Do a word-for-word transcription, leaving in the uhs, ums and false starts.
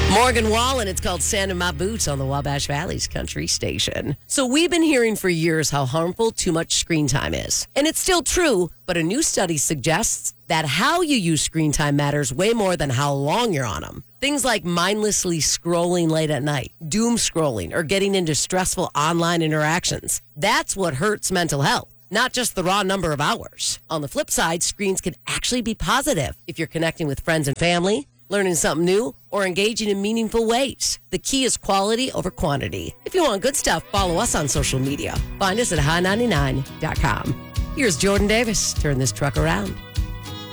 Morgan Wallen, it's called Sand in My Boots on the Wabash Valley's country station. So we've been hearing for years how harmful too much screen time is. And it's still true, but a new study suggests that how you use screen time matters way more than how long you're on them. Things like mindlessly scrolling late at night, doom scrolling, or getting into stressful online interactions. That's what hurts mental health, not just the raw number of hours. On the flip side, screens can actually be positive if you're connecting with friends and family, learning something new, or engaging in meaningful ways. The key is quality over quantity. If you want good stuff, follow us on social media. Find us at high ninety-nine dot com. Here's Jordan Davis. Turn this truck around.